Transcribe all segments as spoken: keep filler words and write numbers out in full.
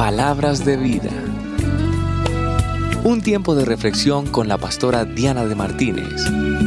Palabras de vida. Un tiempo de reflexión con la pastora Diana de Martínez.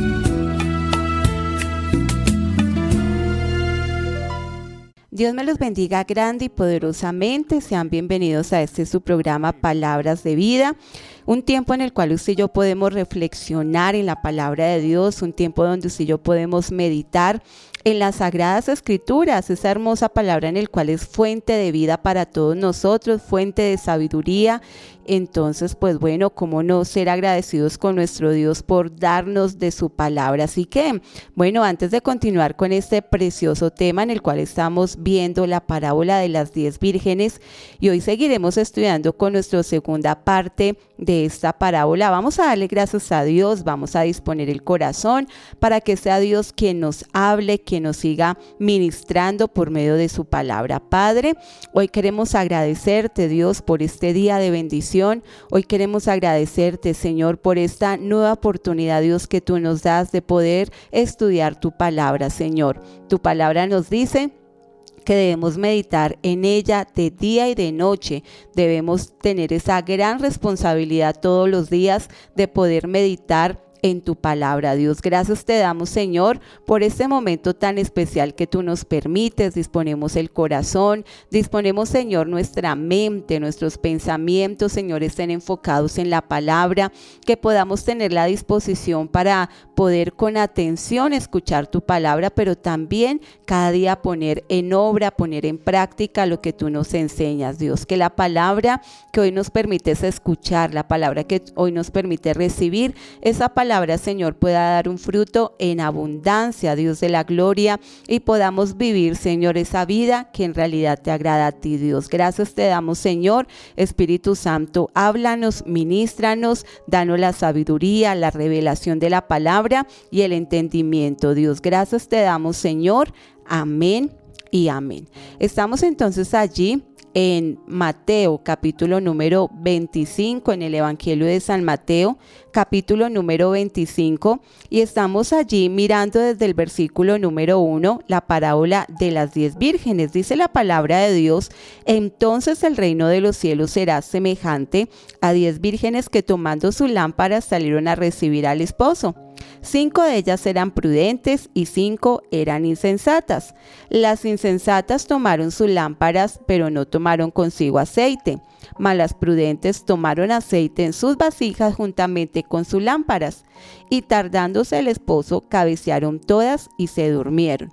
Dios me los bendiga grande y poderosamente. Sean bienvenidos a este su programa Palabras de Vida. Un tiempo en el cual usted y yo podemos reflexionar en la palabra de Dios. Un tiempo donde usted y yo podemos meditar en las Sagradas Escrituras. Esa hermosa palabra en el cual es fuente de vida para todos nosotros, fuente de sabiduría. Entonces, pues bueno, cómo no ser agradecidos con nuestro Dios por darnos de su palabra. Así que, bueno, antes de continuar con este precioso tema en el cual estamos viendo la parábola de las diez vírgenes, y hoy seguiremos estudiando con nuestra segunda parte de esta parábola, vamos a darle gracias a Dios, vamos a disponer el corazón para que sea Dios quien nos hable, quien nos siga ministrando por medio de su palabra. Padre, hoy queremos agradecerte, Dios, por este día de bendición. Hoy queremos agradecerte, Señor, por esta nueva oportunidad, Dios, que tú nos das de poder estudiar tu palabra, Señor. Tu palabra nos dice que debemos meditar en ella de día y de noche. Debemos tener esa gran responsabilidad todos los días de poder meditar en tu palabra. Dios, gracias te damos, Señor, por este momento tan especial que tú nos permites. Disponemos el corazón, disponemos, Señor, nuestra mente, nuestros pensamientos, Señor, estén enfocados en la palabra, que podamos tener la disposición para poder con atención escuchar tu palabra, pero también cada día poner en obra, poner en práctica lo que tú nos enseñas, Dios. Que la palabra que hoy nos permites escuchar, la palabra que hoy nos permite recibir, esa palabra palabra, Señor, pueda dar un fruto en abundancia, Dios de la gloria, y podamos vivir, Señor, esa vida que en realidad te agrada a ti, Dios. Gracias te damos, Señor. Espíritu Santo, háblanos, ministranos, danos la sabiduría, la revelación de la palabra y el entendimiento, Dios. Gracias te damos, Señor. Amén y amén. Estamos entonces allí en Mateo, capítulo número veinticinco, en el Evangelio de San Mateo, capítulo número veinticinco, y estamos allí mirando desde el versículo número uno, la parábola de las diez vírgenes. Dice la palabra de Dios: entonces el reino de los cielos será semejante a diez vírgenes que tomando sus lámparas salieron a recibir al esposo. Cinco de ellas eran prudentes y cinco eran insensatas. Las insensatas tomaron sus lámparas, pero no tomaron consigo aceite. Mas las prudentes tomaron aceite en sus vasijas juntamente con sus lámparas. Y tardándose el esposo, cabecearon todas y se durmieron.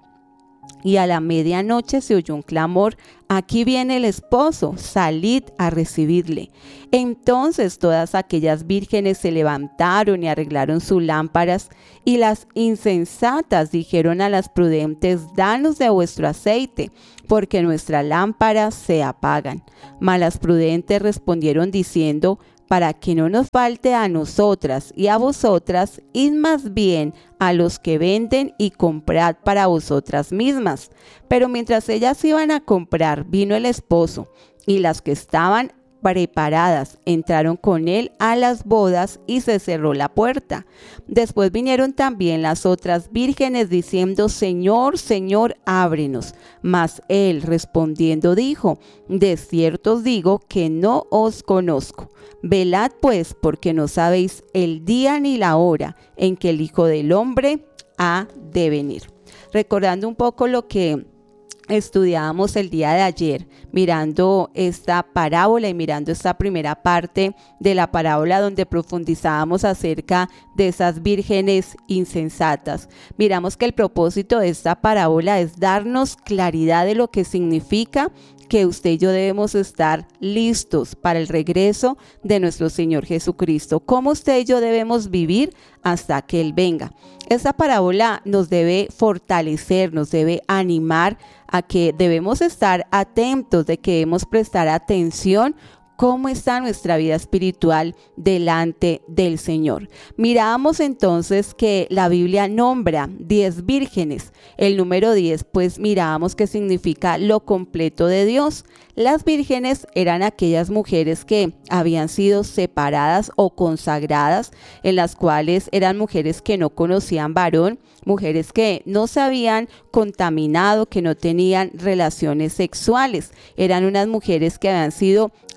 Y a la medianoche se oyó un clamor: aquí viene el esposo, salid a recibirle. Entonces todas aquellas vírgenes se levantaron y arreglaron sus lámparas, y las insensatas dijeron a las prudentes: danos de vuestro aceite, porque nuestras lámparas se apagan. Mas las prudentes respondieron diciendo: para que no nos falte a nosotras y a vosotras, id más bien a los que venden y comprad para vosotras mismas. Pero mientras ellas iban a comprar, vino el esposo, y las que estaban preparadas entraron con él a las bodas y se cerró la puerta. Después vinieron también las otras vírgenes diciendo: Señor, Señor, ábrenos. Mas él respondiendo dijo: de cierto os digo que no os conozco. Velad pues, porque no sabéis el día ni la hora en que el Hijo del Hombre ha de venir. Recordando un poco lo que estudiábamos el día de ayer, mirando esta parábola y mirando esta primera parte de la parábola donde profundizábamos acerca de esas vírgenes insensatas. Miramos que el propósito de esta parábola es darnos claridad de lo que significa que usted y yo debemos estar listos para el regreso de nuestro Señor Jesucristo. Cómo usted y yo debemos vivir hasta que Él venga. Esta parábola nos debe fortalecer, nos debe animar a que debemos estar atentos, de que debemos prestar atención cómo está nuestra vida espiritual delante del Señor. Miramos entonces que la Biblia nombra diez vírgenes. El número diez, pues mirábamos que significa lo completo de Dios. Las vírgenes eran aquellas mujeres que habían sido separadas o consagradas, en las cuales eran mujeres que no conocían varón, mujeres que no se habían contaminado, que no tenían relaciones sexuales. Eran unas mujeres que habían sido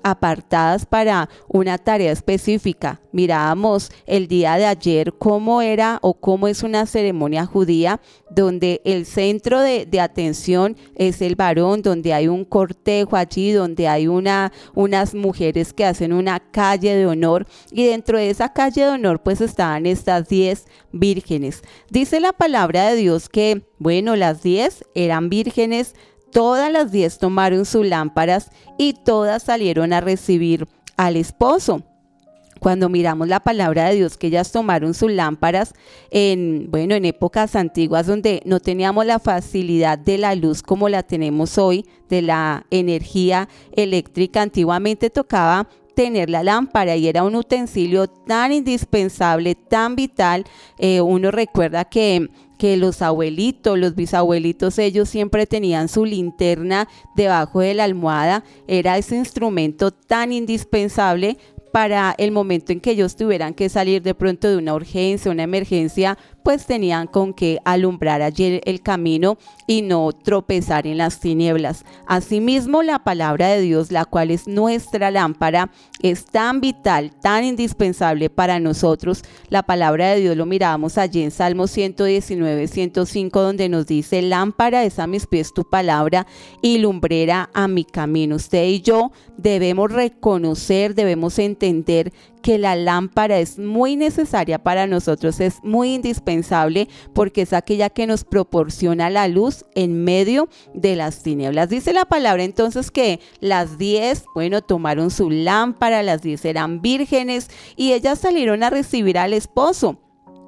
apartadas para una tarea específica. Mirábamos el día de ayer cómo era o cómo es una ceremonia judía donde el centro de, de atención es el varón, donde hay un cortejo allí, donde hay una, unas mujeres que hacen una calle de honor, y dentro de esa calle de honor pues estaban estas diez vírgenes. Dice la palabra de Dios que, bueno, las diez eran vírgenes, todas las diez tomaron sus lámparas y todas salieron a recibir al esposo. Cuando miramos la palabra de Dios, que ellas tomaron sus lámparas en, bueno, en épocas antiguas donde no teníamos la facilidad de la luz como la tenemos hoy, de la energía eléctrica. Antiguamente tocaba tener la lámpara y era un utensilio tan indispensable, tan vital. Eh, uno recuerda que que los abuelitos, los bisabuelitos, ellos siempre tenían su linterna debajo de la almohada. Era ese instrumento tan indispensable para el momento en que ellos tuvieran que salir de pronto de una urgencia, una emergencia, pues tenían con qué alumbrar allí el camino y no tropezar en las tinieblas. Asimismo, la palabra de Dios, la cual es nuestra lámpara, es tan vital, tan indispensable para nosotros. La palabra de Dios lo mirábamos allí en Salmo ciento diecinueve, ciento cinco, donde nos dice: lámpara es a mis pies tu palabra y lumbrera a mi camino. Usted y yo debemos reconocer, debemos entender que la lámpara es muy necesaria para nosotros, es muy indispensable, porque es aquella que nos proporciona la luz en medio de las tinieblas. Dice la palabra entonces que las diez, bueno, tomaron su lámpara, las diez eran vírgenes y ellas salieron a recibir al esposo.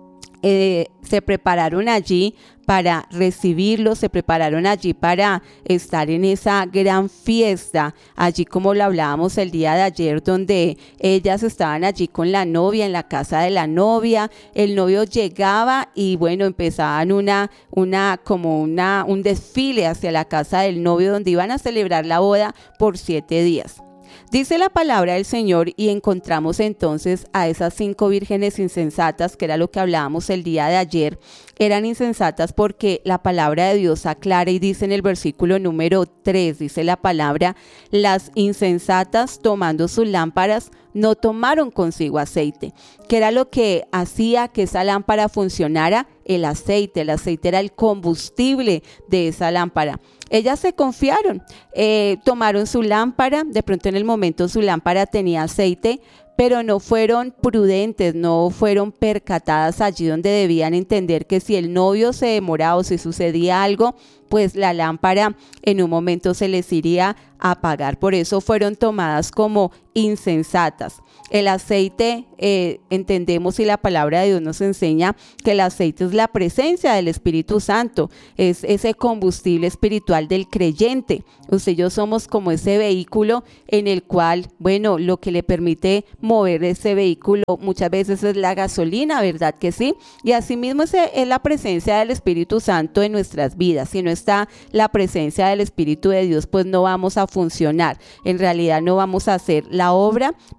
Eh, se prepararon allí para recibirlo, se prepararon allí para estar en esa gran fiesta, allí como lo hablábamos el día de ayer, donde ellas estaban allí con la novia, en la casa de la novia. El novio llegaba y bueno, empezaban una, una, como una, un desfile hacia la casa del novio, donde iban a celebrar la boda por siete días. Dice la palabra del Señor y encontramos entonces a esas cinco vírgenes insensatas, que era lo que hablábamos el día de ayer. Eran insensatas porque la palabra de Dios aclara y dice en el versículo número tres, dice la palabra: las insensatas tomando sus lámparas no tomaron consigo aceite. ¿Qué era lo que hacía que esa lámpara funcionara? El aceite. El aceite era el combustible de esa lámpara. Ellas se confiaron, eh, tomaron su lámpara, de pronto en el momento su lámpara tenía aceite, pero no fueron prudentes, no fueron percatadas allí donde debían entender que si el novio se demoraba o si sucedía algo, pues la lámpara en un momento se les iría a apagar. Por eso fueron tomadas como insensatas. El aceite, eh, entendemos, y la palabra de Dios nos enseña que el aceite es la presencia del Espíritu Santo, es ese combustible espiritual del creyente. Usted y yo somos como ese vehículo en el cual, bueno, lo que le permite mover ese vehículo muchas veces es la gasolina, ¿verdad que sí? Y asimismo ese es la presencia del Espíritu Santo en nuestras vidas. Si no está la presencia del Espíritu de Dios, pues no vamos a funcionar. En realidad no vamos a hacer la obra